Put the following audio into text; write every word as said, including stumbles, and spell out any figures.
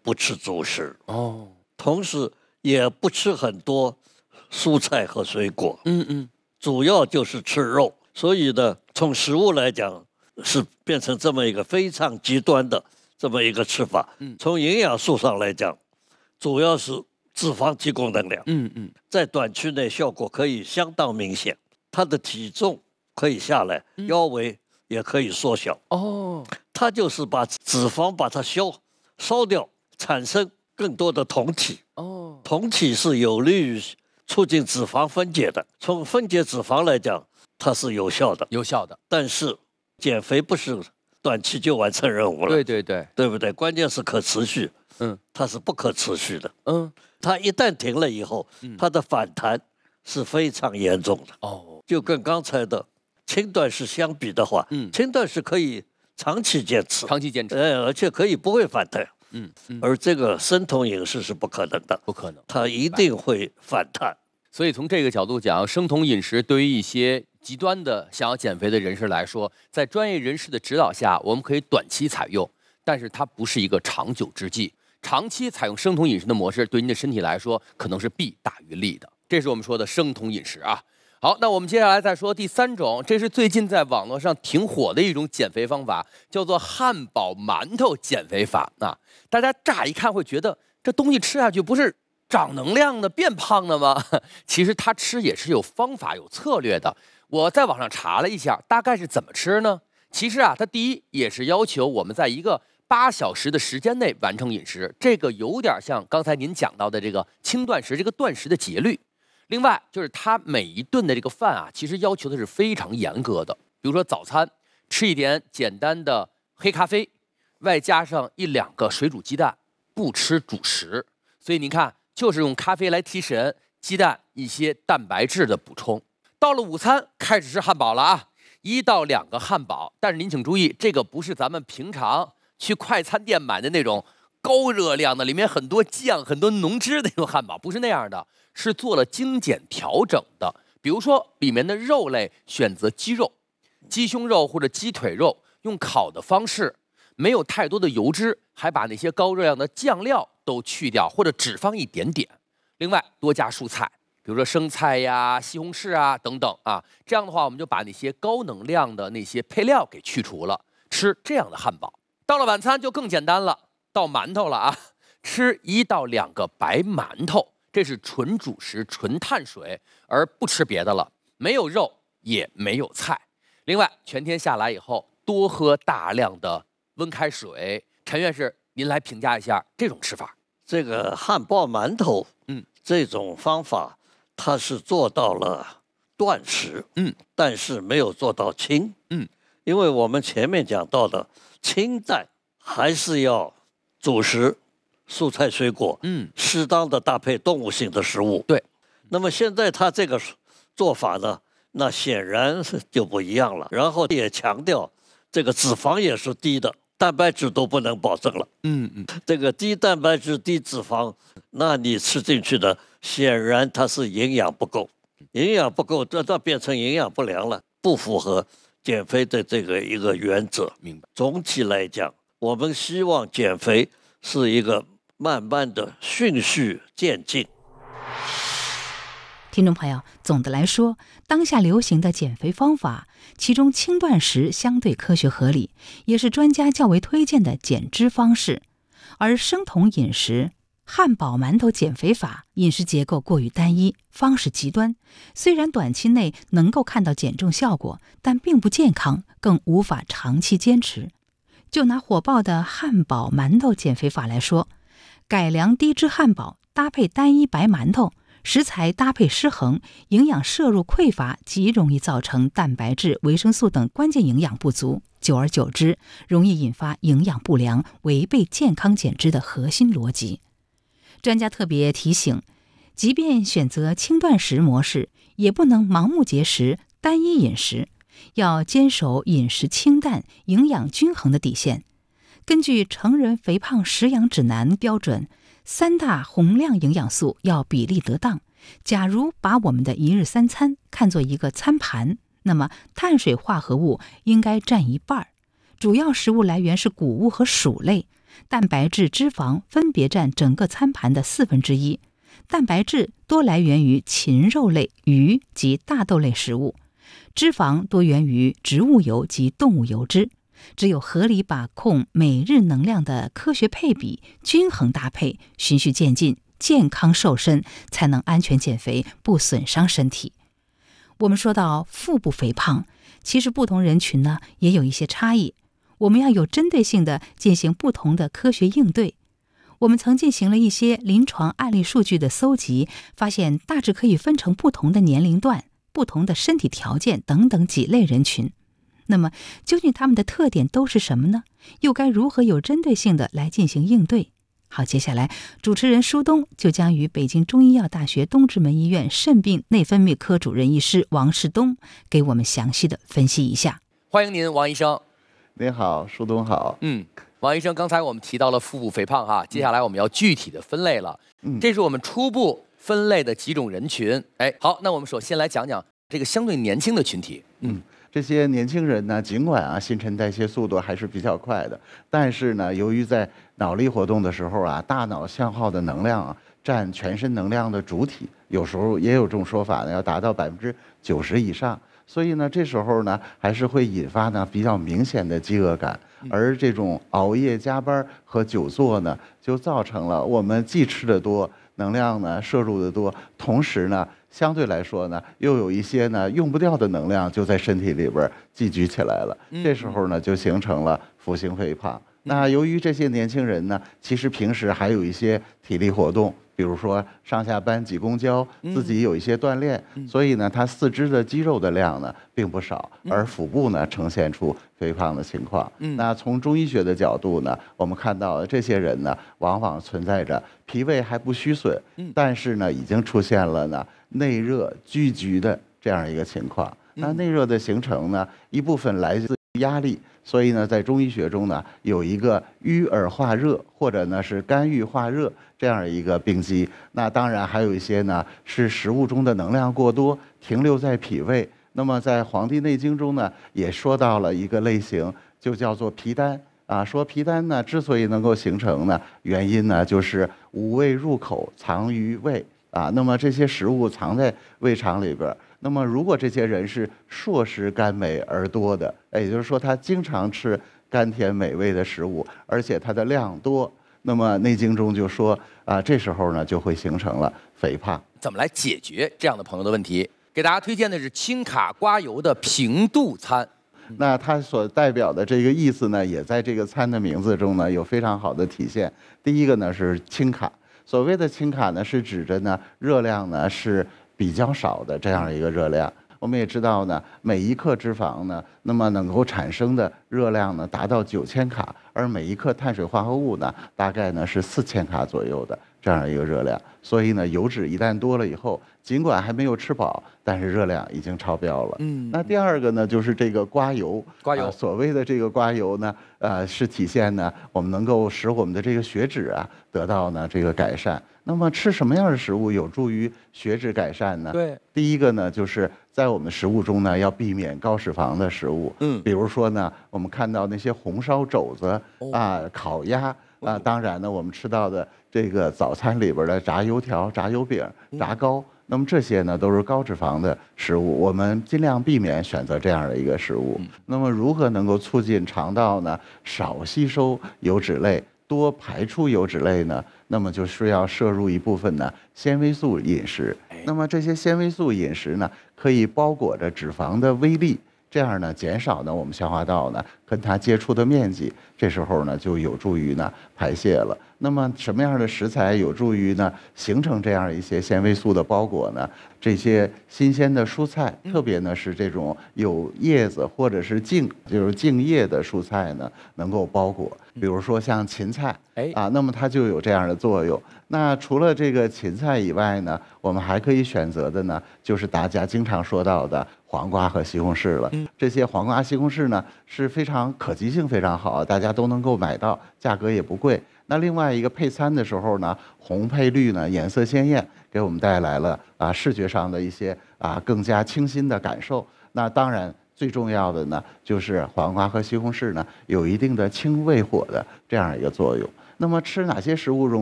不吃主食哦， 同时也不吃很多蔬菜和水果， 嗯嗯， 主要就是吃肉。所以呢，从食物来讲，是变成这么一个非常极端的这么一个吃法。 嗯从营养素上来讲，主要是脂肪提供能量， 嗯嗯， 在短期内效果可以相当明显，他的体重可以下来， 嗯腰围也可以缩小。 哦， 它就是把脂肪把它消烧掉，产生更多的酮体。 哦， 酮体是有利于促进脂肪分解的。从分解脂肪来讲，它是有效的。 有效的， 但是减肥不是短期就完成任务了， 对对对， 对不对？关键是可持续， 嗯它是不可持续的。 嗯， 它一旦停了以后，它的反弹是非常严重的。 哦， 就跟刚才的轻断食相比的话， 嗯轻断食可以长期坚持， 长期坚持， 哎，而且可以不会反弹。 嗯嗯， 而这个生酮饮食是不可能的， 不可能。 它一定会反弹。 所以从这个角度讲，生酮饮食对于一些极端的想要减肥的人士来说，在专业人士的指导下，我们可以短期采用，但是它不是一个长久之计。长期采用生酮饮食的模式，对您的身体来说可能是弊大于利的。这是我们说的生酮饮食啊。好，那我们接下来再说第三种，这是最近在网络上挺火的一种减肥方法，叫做汉堡馒头减肥法啊。大家乍一看会觉得这东西吃下去不是长能量的变胖的吗？其实它吃也是有方法有策略的。我在网上查了一下，大概是怎么吃呢？其实啊，它第一也是要求我们在一个八小时的时间内完成饮食，这个有点像刚才您讲到的这个轻断食这个断食的节律。另外就是它每一顿的这个饭啊，其实要求的是非常严格的。比如说早餐吃一点简单的黑咖啡，外加上一两个水煮鸡蛋，不吃主食。所以您看，就是用咖啡来提神，鸡蛋一些蛋白质的补充。到了午餐开始吃汉堡了啊，一到两个汉堡，但是您请注意，这个不是咱们平常去快餐店买的那种高热量的，里面很多酱、很多浓汁的那种汉堡，不是那样的，是做了精简调整的。比如说里面的肉类选择鸡肉、鸡胸肉或者鸡腿肉，用烤的方式，没有太多的油脂，还把那些高热量的酱料都去掉，或者只放一点点。另外多加蔬菜，比如说生菜呀、西红柿啊等等啊，这样的话我们就把那些高能量的那些配料给去除了，吃这样的汉堡。到了晚餐就更简单了，到馒头了啊，吃一到两个白馒头，这是纯主食、纯碳水，而不吃别的了，没有肉也没有菜。另外全天下来以后，多喝大量的温开水。陈院士，您来评价一下这种吃法。 这个汉堡馒头， 嗯， 这种方法它是做到了断食， 嗯， 但是没有做到轻， 嗯， 因为我们前面讲到的清淡还是要主食、蔬菜、水果， 嗯， 适当的搭配动物性的食物。 对， 那么现在他这个做法呢，那显然是就不一样了。然后也强调这个脂肪也是低的，蛋白质都不能保证了。 嗯嗯， 这个低蛋白质、低脂肪，那你吃进去的显然它是营养不够，营养不够，这这变成营养不良了，不符合减肥的这个一个原则。 明白。 总体来讲，我们希望减肥是一个慢慢的循序渐进。 听众朋友，总的来说，当下流行的减肥方法，其中轻断食相对科学合理，也是专家较为推荐的减脂方式。而生酮饮食、汉堡馒头减肥法，饮食结构过于单一，方式极端，虽然短期内能够看到减重效果，但并不健康，更无法长期坚持。就拿火爆的汉堡馒头减肥法来说，改良低脂汉堡搭配单一白馒头，食材搭配失衡，营养摄入匮乏，极容易造成蛋白质、维生素等关键营养不足，久而久之，容易引发营养不良，违背健康减脂的核心逻辑。专家特别提醒，即便选择轻断食模式，也不能盲目节食、单一饮食，要坚守饮食清淡、营养均衡的底线。根据成人肥胖食养指南标准，三大宏量营养素要比例得当。假如把我们的一日三餐看作一个餐盘，那么碳水化合物应该占一半，主要食物来源是谷物和薯类， 蛋白质、脂肪分别占整个餐盘的四分之一。蛋白质多来源于禽肉类、鱼及大豆类食物，脂肪多源于植物油及动物油脂。只有合理把控每日能量的科学配比，均衡搭配，循序渐进，健康瘦身，才能安全减肥，不损伤身体。我们说到腹部肥胖，其实不同人群呢也有一些差异，我们要有针对性的进行不同的科学应对。我们曾进行了一些临床案例数据的搜集，发现大致可以分成不同的年龄段、不同的身体条件等等几类人群。那么究竟他们的特点都是什么呢？又该如何有针对性的来进行应对？好，接下来主持人舒东就将与北京中医药大学东直门医院肾病内分泌科主任医师王世东给我们详细的分析一下。 欢迎您，王医生。 您好，舒东好。 嗯，王医生，刚才我们提到了腹部肥胖哈，接下来我们要具体的分类了。嗯，这是我们初步分类的几种人群。哎，好，那我们首先来讲讲这个相对年轻的群体。 嗯。这些年轻人呢，尽管啊新陈代谢速度还是比较快的，但是呢，由于在脑力活动的时候啊，大脑消耗的能量啊占全身能量的主体，有时候也有这种说法呢，要达到百分之九十以上。所以呢，这时候呢，还是会引发呢比较明显的饥饿感，而这种熬夜加班和久坐呢，就造成了我们既吃得多，能量呢摄入的多，同时呢，相对来说呢，又有一些呢用不掉的能量就在身体里边积聚起来了。这时候呢，就形成了腹型肥胖。那由于这些年轻人呢，其实平时还有一些体力活动，比如说上下班挤公交，自己有一些锻炼，所以呢，他四肢的肌肉的量呢并不少，而腹部呢呈现出肥胖的情况。那从中医学的角度呢，我们看到这些人呢，往往存在着脾胃还不虚损，但是呢，已经出现了呢内热拘局的这样一个情况。那内热的形成呢，一部分来自压力。所以呢，在中医学中呢，有一个瘀而化热，或者呢是肝郁化热这样一个病机。那当然还有一些呢是食物中的能量过多，停留在脾胃。那么在《黄帝内经》中呢，也说到了一个类型，就叫做脾丹啊。说脾丹呢之所以能够形成呢，原因呢就是五味入口，藏于胃啊。那么这些食物藏在胃肠里边。那么，如果这些人是硕食甘美而多的，也就是说，他经常吃甘甜美味的食物，而且它的量多，那么《内经》中就说啊，这时候呢就会形成了肥胖。 怎么来解决这样的朋友的问题？给大家推荐的是清卡瓜油的平肚餐。 那它所代表的这个意思呢，也在这个餐的名字中呢有非常好的体现。第一个呢是清卡，所谓的清卡呢是指着呢热量呢是比较少的这样一个热量。我们也知道呢，每一克脂肪呢，那么能够产生的热量呢达到九千卡，而每一克碳水化合物呢，大概呢是四千卡左右的这样一个热量。所以呢，油脂一旦多了以后，尽管还没有吃饱，但是热量已经超标了。嗯，那第二个呢，就是这个瓜油。 瓜油、 呃，所谓的这个瓜油呢，呃，是体现呢，我们能够使我们的这个血脂啊得到呢这个改善。那么吃什么样的食物有助于血脂改善呢？ 对， 第一个呢，就是在我们的食物中呢，要避免高脂肪的食物。嗯，比如说呢，我们看到那些红烧肘子啊、烤鸭啊，当然呢，我们吃到的这个早餐里边的炸油条、炸油饼、炸糕，那么这些呢都是高脂肪的食物，我们尽量避免选择这样的一个食物。那么如何能够促进肠道呢少吸收油脂类，多排出油脂类呢？那么就是要摄入一部分呢纤维素饮食。那么这些纤维素饮食呢，可以包裹着脂肪的微粒，这样呢减少呢我们消化道呢跟它接触的面积，这时候呢就有助于呢排泄了。那么什么样的食材有助于呢形成这样一些纤维素的包裹呢？这些新鲜的蔬菜，特别呢是这种有叶子或者是茎，就是茎叶的蔬菜呢，能够包裹。比如说像芹菜，哎啊，那么它就有这样的作用。那除了这个芹菜以外呢，我们还可以选择的呢，就是大家经常说到的黄瓜和西红柿了。这些黄瓜、西红柿呢是非常可及性非常好，大家都能够买到，价格也不贵。那另外一个配餐的时候呢，红配绿呢，颜色鲜艳，给我们带来了啊视觉上的一些啊更加清新的感受。那当然最重要的呢，就是黄瓜和西红柿呢有一定的清胃火的这样一个作用。那么吃哪些食物容